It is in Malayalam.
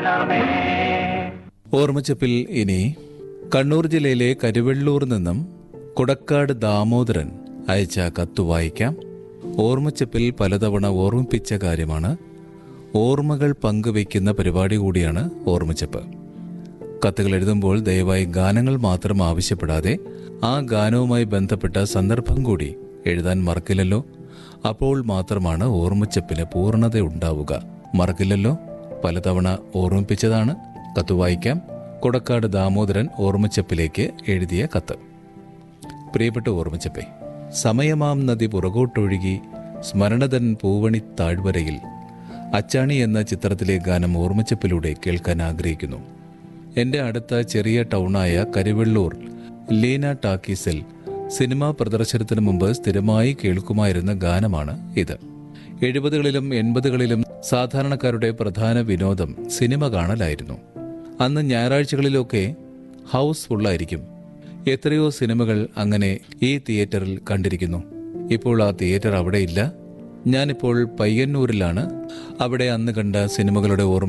ഓർമ്മച്ചപ്പിൽ ഇനി കണ്ണൂർ ജില്ലയിലെ കരുവെള്ളൂർ നിന്നും കുടക്കാട് ദാമോദരൻ അയച്ച കത്ത് വായിക്കാം. ഓർമ്മച്ചപ്പിൽ പലതവണ ഓർമ്മിപ്പിച്ച കാര്യമാണ്. ഓർമ്മകൾ പങ്കുവയ്ക്കുന്ന പരിപാടി കൂടിയാണ് ഓർമ്മച്ചപ്പ്. കത്തുകൾ എഴുതുമ്പോൾ ദയവായി ഗാനങ്ങൾ മാത്രം ആവശ്യപ്പെടാതെ ആ ഗാനവുമായി ബന്ധപ്പെട്ട സന്ദർഭം കൂടി എഴുതാൻ മറക്കില്ലല്ലോ. അപ്പോൾ മാത്രമാണ് ഓർമ്മച്ചപ്പിന് പൂർണ്ണത ഉണ്ടാവുക. മറക്കില്ലല്ലോ. പലതവണ ഓർമ്മിപ്പിച്ചതാണ്. കത്ത് വായിക്കാം. കൊടക്കാട് ദാമോദരൻ ഓർമ്മച്ചപ്പിലേക്ക് എഴുതിയ കത്ത്. പ്രിയപ്പെട്ട ഓർമ്മച്ചപ്പേ, സമയമാം നദി പുറകോട്ടൊഴുകി സ്മരണതൻ പൂവണി താഴ്വരയിൽ അച്ചാണി എന്ന ചിത്രത്തിലെ ഗാനം ഓർമ്മച്ചപ്പിലൂടെ കേൾക്കാൻ ആഗ്രഹിക്കുന്നു. എൻ്റെ അടുത്ത ചെറിയ ടൗണായ കരുവെള്ളൂർ ലീന ടാക്കീസിൽ സിനിമാ പ്രദർശനത്തിന് മുമ്പ് സ്ഥിരമായി കേൾക്കുമായിരുന്ന ഗാനമാണ് ഇത്. 70കളിലും 80കളിലും സാധാരണക്കാരുടെ പ്രധാന വിനോദം സിനിമ കാണലായിരുന്നു. അന്ന് ഞായറാഴ്ചകളിലൊക്കെ ഹൗസ് ഫുള്ളായിരിക്കും. എത്രയോ സിനിമകൾ അങ്ങനെ ഈ തിയേറ്ററിൽ കണ്ടിരിക്കുന്നു. ഇപ്പോൾ ആ തിയേറ്റർ അവിടെ ഇല്ല. ഞാനിപ്പോൾ പയ്യന്നൂരിലാണ്. അവിടെ അന്ന് കണ്ട സിനിമകളുടെ ഓർമ്മ